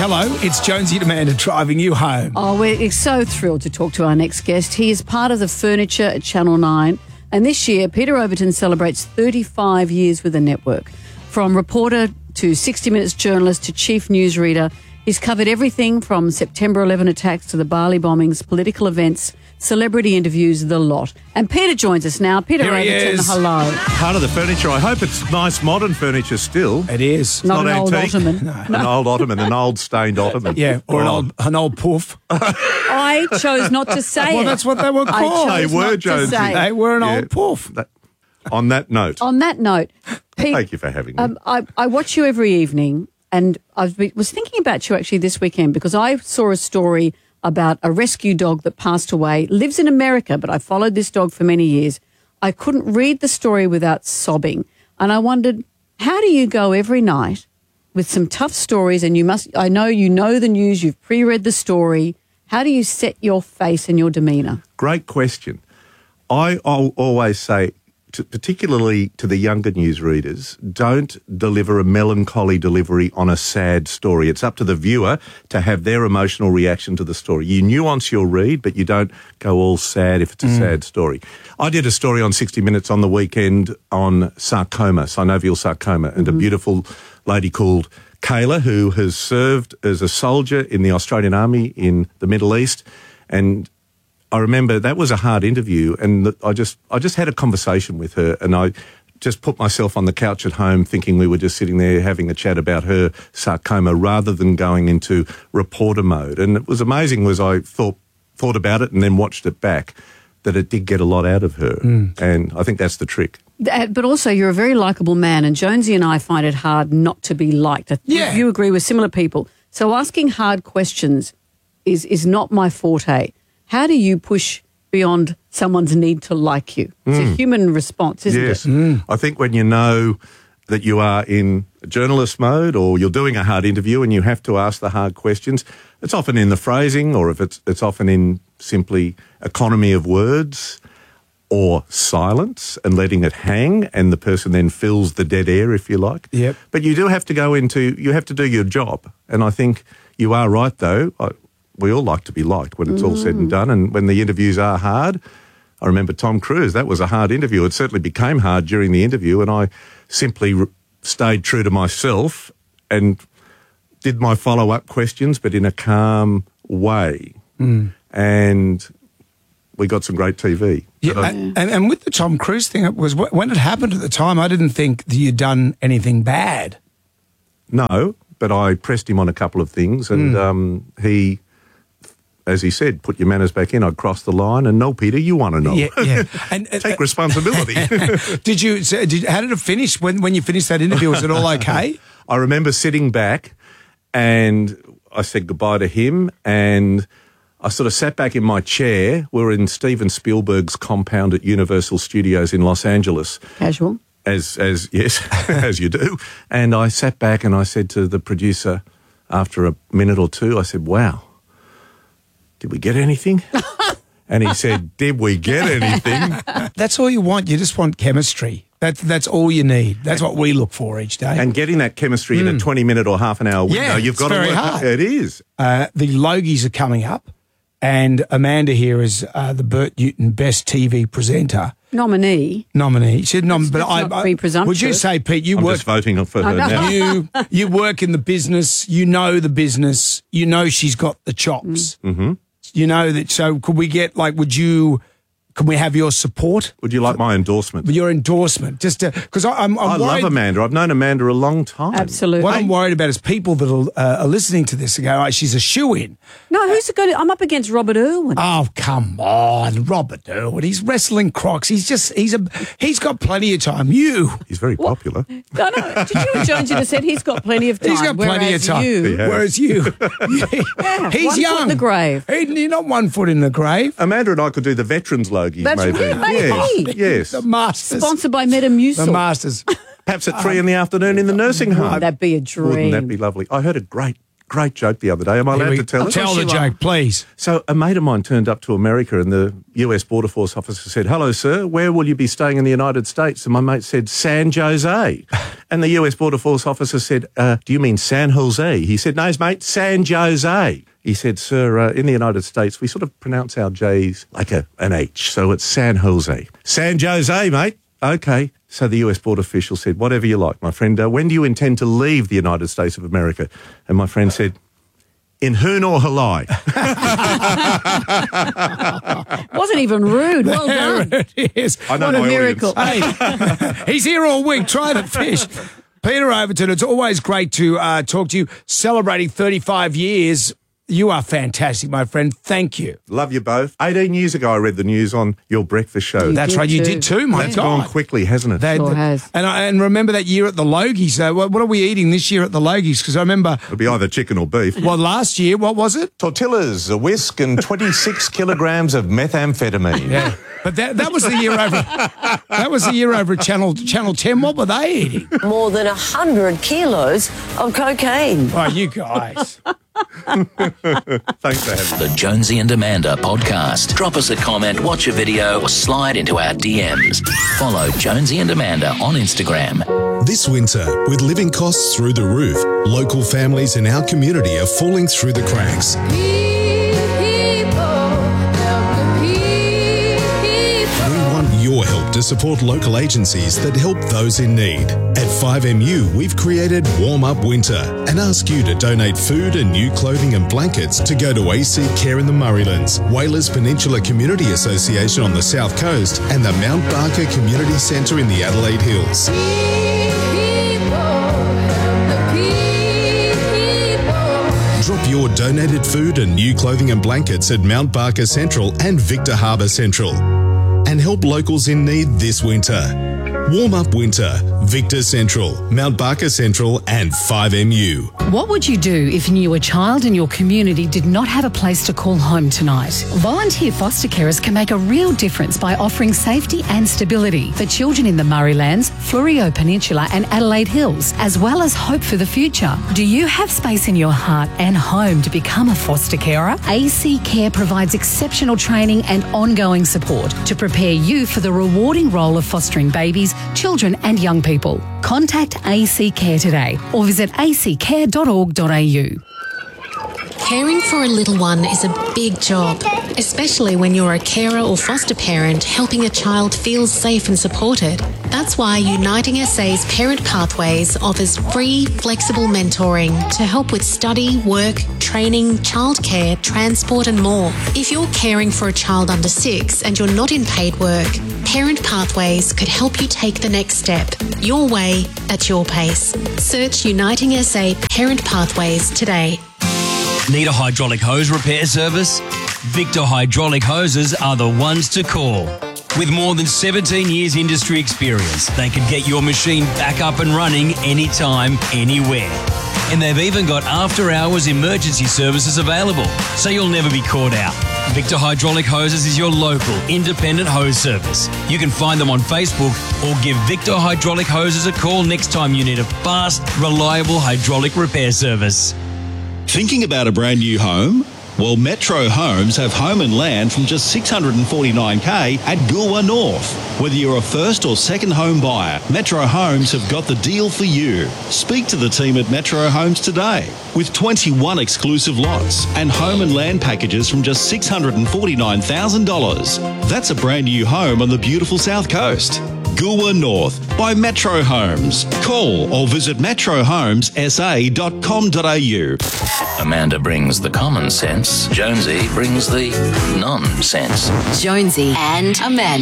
Hello, it's Jonesy and Amanda driving you home. Oh, we're so thrilled to talk to our next guest. He is part of the furniture at Channel 9. And this year, Peter Overton celebrates 35 years with the network. From reporter to 60 Minutes journalist to chief newsreader, he's covered everything from September 11 attacks to the Bali bombings, political events, celebrity interviews, the lot. And Peter joins us now. Peter Here he Overton, is. hello. Part of the furniture. I hope it's nice modern furniture still. It is. Not an old antique. ottoman. An old ottoman, an old stained ottoman. Yeah, or an old poof. I chose not to say Well, it. that's what they were called. I chose They were, not to Jonesy. say. They were an Yeah. old poof. On that note, On that note, Pete, thank you for having me. I watch you every evening, and was thinking about you actually this weekend because I saw a story about a rescue dog that passed away, lives in America, but I followed this dog for many years. I couldn't read the story without sobbing, and I wondered, how do you go every night with some tough stories, and I know you know the news, you've pre-read the story, how do you set your face and your demeanour? Great question. I'll always say, particularly to the younger newsreaders, don't deliver a melancholy delivery on a sad story. It's up to the viewer to have their emotional reaction to the story. You nuance your read, but you don't go all sad if it's a sad story. I did a story on 60 Minutes on the weekend on sarcoma, synovial sarcoma, and a beautiful lady called Kayla, who has served as a soldier in the Australian Army in the Middle East, and I remember that was a hard interview, and I just had a conversation with her, and I just put myself on the couch at home thinking we were just sitting there having a chat about her sarcoma rather than going into reporter mode. And it was amazing as I thought about it and then watched it back that it did get a lot out of her, and I think that's the trick. But also, you're a very likeable man, and Jonesy and I find it hard not to be liked. Yeah. You agree with similar people. So asking hard questions is not my forte. How do you push beyond someone's need to like you? It's a human response, isn't it? I think when you know that you are in journalist mode or you're doing a hard interview and you have to ask the hard questions, it's often in the phrasing, or if it's often in simply economy of words or silence and letting it hang, and the person then fills the dead air, if you like. Yep. But you do have to you have to do your job. And I think you are right, though. We all like to be liked when it's all said and done. And when the interviews are hard, I remember Tom Cruise, that was a hard interview. It certainly became hard during the interview, and I simply stayed true to myself and did my follow-up questions, but in a calm way. And we got some great TV. Yeah, and with the Tom Cruise thing, it was when it happened at the time, I didn't think that you'd done anything bad. No, but I pressed him on a couple of things, and he, as he said, put your manners back in. I crossed the line, and no, Peter, you want to know. Yeah. And Take responsibility. how did it finish when you finished that interview? Was it all okay? I remember sitting back, and I said goodbye to him, and I sort of sat back in my chair. We were in Steven Spielberg's compound at Universal Studios in Los Angeles. Casual. As yes, as you do. And I sat back and I said to the producer after a minute or two, I said, wow, did we get anything? And he said, did we get anything? That's all you want. You just want chemistry. That's all you need. That's what we look for each day. And getting that chemistry in a 20-minute or half an hour window, you've got to very work hard. It is. The Logies are coming up, and Amanda here is the Bert Newton Best TV Presenter Nominee. nominee. She said Let's not be presumptuous. would you say, Pete, you I'm work just voting for her now. you work in the business, you know the business, you know she's got the chops. Mm-hmm. You know that, so could we get, can we have your support? Would you like my endorsement? Your endorsement, just to, because I'm I love worried. Amanda. I've known Amanda a long time. Absolutely. What I'm worried about is people that are listening to this and go, oh, she's a shoo-in. No, who's it going? I'm up against Robert Irwin. Oh, come on, Robert Irwin. He's wrestling Crocs. He's got plenty of time. He's very popular. I know. Did you and Jonesy just said he's got plenty of time? He's got plenty of time. Whereas you, he's one young. foot in the grave. You're not 1 foot in the grave. Amanda and I could do the Veterans Logie, That's maybe. right, maybe. Yes. The Masters. Sponsored by Metamucil. The Masters. Perhaps at 3 in the afternoon in the nursing home. That'd be a dream. Wouldn't that be lovely? I heard a great great joke the other day. Am I allowed to tell it? Tell the joke, please. So a mate of mine turned up to America and the US Border Force officer said, "Hello, sir, where will you be staying in the United States?" And my mate said, "San Jose." And the US Border Force officer said, "Do you mean San Jose?" He said, "No, mate, San Jose." He said, "Sir, in the United States, we sort of pronounce our J's like an H, so it's San Jose." "San Jose, mate." "Okay." So the US border official said, "Whatever you like, my friend. When do you intend to leave the United States of America?" And my friend said, "In Hoon or Halai." Wasn't even rude. Well done. There it is. I know What a my miracle. audience. Hey, he's here all week. Try the fish. Peter Overton, it's always great to talk to you. Celebrating 35 years. You are fantastic, my friend. Thank you. Love you both. 18 years ago, I read the news on your breakfast show. That's did right. You too. did too, my That's God. gone quickly, hasn't it? Sure has. And remember that year at the Logies. What are we eating this year at the Logies? Because I remember, It'll be either chicken or beef. well, last year, what was it? Tortillas, a whisk, and 26 kilograms of methamphetamine. Yeah. But that was the year over. That was the year over at Channel 10. What were they eating? More than 100 kilos of cocaine. Oh, you guys. Thanks for having me. The Jonesy and Amanda podcast. Drop us a comment, watch a video, or slide into our DMs. Follow Jonesy and Amanda on Instagram. This winter, with living costs through the roof, local families in our community are falling through the cracks. We want your help to support local agencies that help those in need. At 5MU, we've created Warm Up Winter and ask you to donate food and new clothing and blankets to go to AC Care in the Murraylands, Whalers Peninsula Community Association on the South Coast, and the Mount Barker Community Centre in the Adelaide Hills. Drop your donated food and new clothing and blankets at Mount Barker Central and Victor Harbour Central. And help locals in need this winter. Warm Up Winter, Victor Central, Mount Barker Central and 5MU. What would you do if you knew a child in your community did not have a place to call home tonight? Volunteer foster carers can make a real difference by offering safety and stability for children in the Murraylands, Fleurieu Peninsula and Adelaide Hills, as well as hope for the future. Do you have space in your heart and home to become a foster carer? AC Care provides exceptional training and ongoing support to prepare you for the rewarding role of fostering babies, children and young people. Contact AC Care today or visit accare.org.au. Caring for a little one is a big job, especially when you're a carer or foster parent helping a child feel safe and supported. That's why Uniting SA's Parent Pathways offers free, flexible mentoring to help with study, work, training, childcare, transport and more. If you're caring for a child under 6 and you're not in paid work, Parent Pathways could help you take the next step, your way, at your pace. Search Uniting SA Parent Pathways today. Need a hydraulic hose repair service? Victor Hydraulic Hoses are the ones to call. With more than 17 years industry experience, they can get your machine back up and running anytime, anywhere. And they've even got after-hours emergency services available, so you'll never be caught out. Victor Hydraulic Hoses is your local independent hose service. You can find them on Facebook or give Victor Hydraulic Hoses a call next time you need a fast, reliable hydraulic repair service. Thinking about a brand new home? Well, Metro Homes have home and land from just $649K at Goolwa North. Whether you're a first or second home buyer, Metro Homes have got the deal for you. Speak to the team at Metro Homes today. With 21 exclusive lots and home and land packages from just $649,000. That's a brand new home on the beautiful South Coast. Goolwa North by Metro Homes. Call or visit metrohomesa.com.au. Amanda brings the common sense. Jonesy brings the nonsense. Jonesy and Amanda.